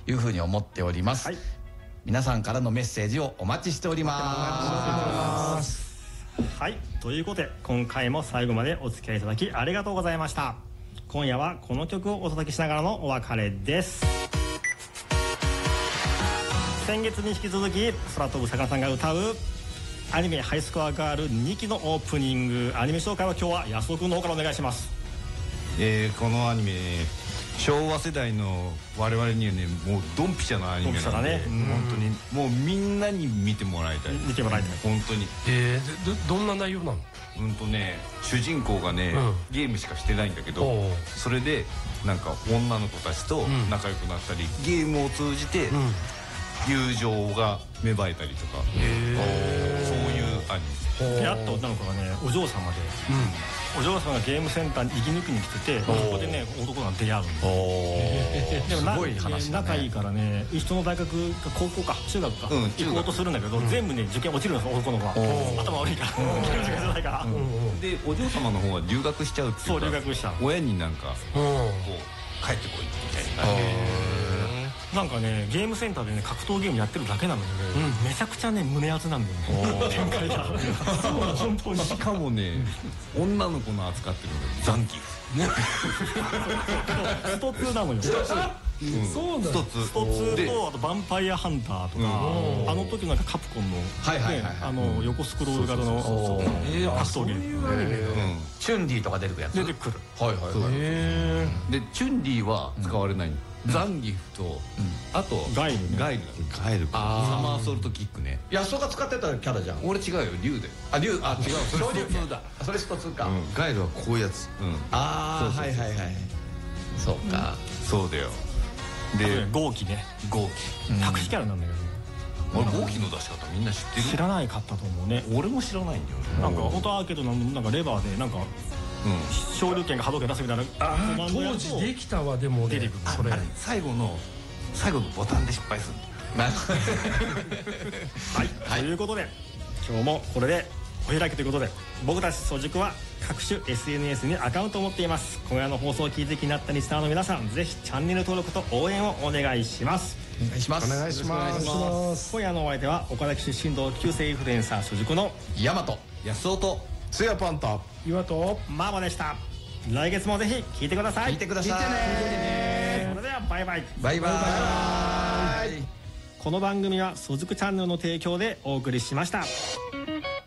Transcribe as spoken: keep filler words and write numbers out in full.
いうふうに思っております、はい、皆さんからのメッセージをお待ちしております。 はい、ということで今回も最後までお付き合いいただきありがとうございました。今夜はこの曲をお届けしながらのお別れです。先月に引き続き空飛ぶ魚さんが歌うアニメハイスコアガールにきのオープニング、アニメ紹介は今日は安尾くんの方からお願いします。 えー、このアニメ昭和世代の我々にはねもうドンピシャなアニメなんで、ね、本当にもうみんなに見てもらいたい見てもらいたい本当に。 えー、ど, どんな内容なの？ うんとね主人公がね、うん、ゲームしかしてないんだけどそれでなんか女の子たちと仲良くなったり、うん、ゲームを通じて友情が芽生えたりとか、うん、そういうアニメ。 出会った女の子がねお嬢様で、うん、お嬢様がゲームセンターに息抜きに来ててそこでね男が出会うんです。でもすごい話だね。仲いいからね一緒の大学か高校か中学か、うん、行こうとするんだけど、うん、全部ね受験落ちるんです男の子は頭悪いからゲームしかじゃないから、うん、 でお嬢様の方は留学しちゃうっていうかそう留学した親になんかこう帰ってこいみたいな感じでなんかねゲームセンターでね格闘ゲームやってるだけなのにね、うん、めちゃくちゃね胸熱なんだよね展開がそう本当に。 しかもね女の子の扱ってるのが残機ストツーなのよ。 そうなんだ。 ストツーとあとヴァンパイアハンターとかあの時のなんかカプコンのあの横スクロール型の格闘ゲームチュンリーとか出てくるやつ出てくる。 はいはいでチュンリーは使われないザンギフとあとガイルガイルガイルサマーソルトキックね。 安尾が使ってたキャラじゃん。 俺違うよ竜で。 あ竜あ違うそれストツーだ。 それストツーか。 ガイルはこういうやつ。 ああはいはいはいそうかそうだよ。 で豪輝ね豪輝託児キャラなんだけどね。 俺豪輝の出し方みんな知ってる？ 知らないかったと思うね。 俺も知らないんだよね。 なんか本当アーケードのなんかレバーでなんか昇竜拳が波動拳出すみたいな。 当時できたわ。でも出てくるそれ最後の最後のボタンで失敗するんだよ。 はいということで今日もこれでお開きということで僕たち早熟は各種 エスエヌエス にアカウントを持っています。今夜の放送を聞いて気になったリスナーの皆さんぜひチャンネル登録と応援をお願いします。 お願いします。 お願いします。 今夜のお相手は岡崎出身同級生インフルエンサー早熟の大和安尾とつやパンタ岩とママでした。来月もぜひ聞いてください。 聞いてください。 それではバイバイバイバイ。 この番組は早熟チャンネルの提供でお送りしました。